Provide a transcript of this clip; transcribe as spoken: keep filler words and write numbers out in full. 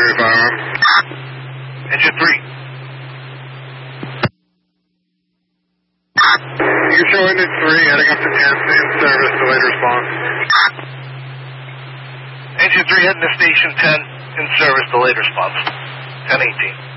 Auxiliary firearm. Engine three. You show engine three heading up to ten, in service, delayed response. Engine three heading to station ten, in service, delayed response. ten eighteen.